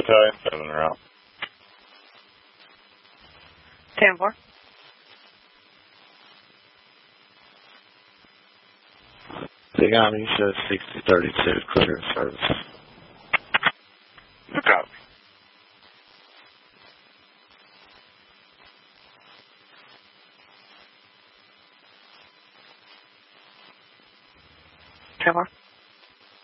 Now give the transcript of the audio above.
Battalion 7 are out. 10-4. Big Army, you said 6032, clear service. No copy. Ten-4.